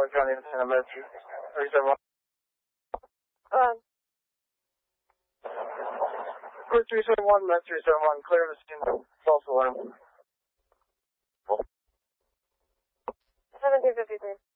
Howard County, Santa Med 371. Clear 371, Med 371, clear the scene, false alarm. 1753.